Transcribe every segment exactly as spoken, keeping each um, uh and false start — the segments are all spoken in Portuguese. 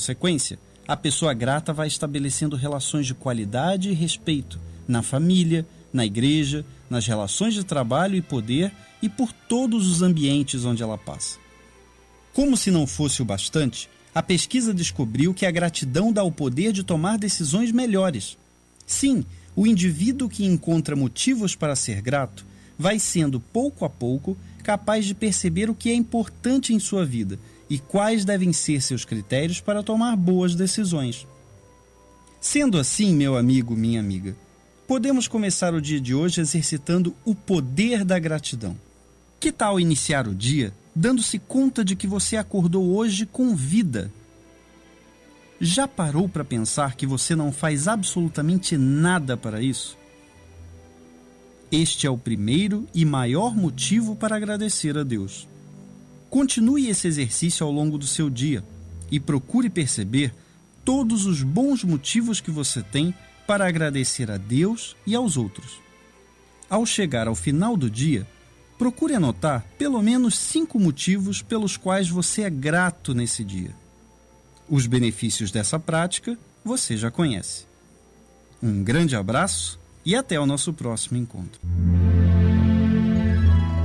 consequência, a pessoa grata vai estabelecendo relações de qualidade e respeito na família, na igreja, nas relações de trabalho e poder e por todos os ambientes onde ela passa. Como se não fosse o bastante, a pesquisa descobriu que a gratidão dá o poder de tomar decisões melhores. Sim, o indivíduo que encontra motivos para ser grato vai sendo, pouco a pouco, capaz de perceber o que é importante em sua vida e quais devem ser seus critérios para tomar boas decisões. Sendo assim, meu amigo, minha amiga, podemos começar o dia de hoje exercitando o poder da gratidão. Que tal iniciar o dia dando-se conta de que você acordou hoje com vida? Já parou para pensar que você não faz absolutamente nada para isso? Este é o primeiro e maior motivo para agradecer a Deus. Continue esse exercício ao longo do seu dia e procure perceber todos os bons motivos que você tem para agradecer a Deus e aos outros. Ao chegar ao final do dia, procure anotar pelo menos cinco motivos pelos quais você é grato nesse dia. Os benefícios dessa prática você já conhece. Um grande abraço e até o nosso próximo encontro.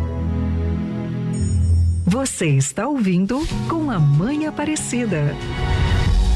Você está ouvindo Com a Mãe Aparecida.